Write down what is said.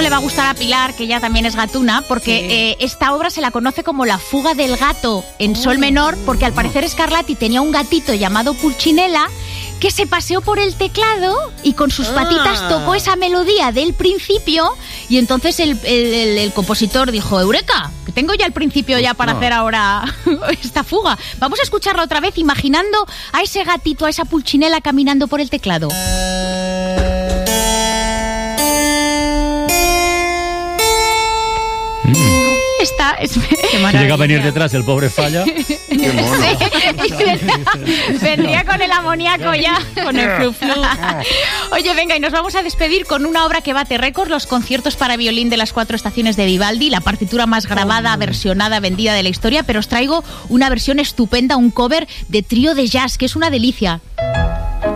le va a gustar a Pilar, que ella también es gatuna, porque esta obra se la conoce como La fuga del gato en sol menor, porque al parecer Scarlatti tenía un gatito llamado Pulcinella que se paseó por el teclado y con sus patitas tocó esa melodía del principio, y entonces el compositor dijo: Eureka, que tengo ya el principio ya para hacer ahora esta fuga. Vamos a escucharla otra vez, imaginando a ese gatito, a esa Pulcinella caminando por el teclado. Si llega a venir detrás el pobre Falla. Qué mono. Vendría con el amoníaco ya, con el flu-flu. Oye, venga, y nos vamos a despedir con una obra que bate récords: los conciertos para violín de las 4 estaciones de Vivaldi, la partitura más grabada, versionada, vendida de la historia, pero os traigo una versión estupenda, un cover de Trío de Jazz, que es una delicia.